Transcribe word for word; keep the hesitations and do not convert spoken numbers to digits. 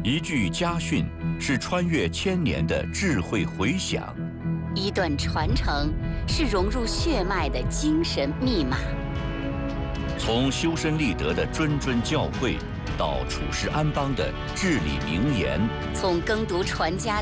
一句家训是穿越千年的智慧回响， 一段传承是融入血脉的精神密码。 从修身立德的谆谆教诲，到处世安邦的至理名言， 从耕读传家